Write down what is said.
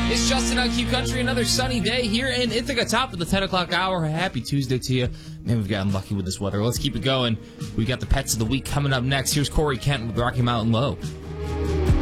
It's Justin on Q Country, another sunny day here in Ithaca, top of the 10 o'clock hour. Happy Tuesday to you. Man, we've gotten lucky with this weather. Let's keep it going. We got the pets of the week coming up next. Here's Corey Kent with Rocky Mountain Low.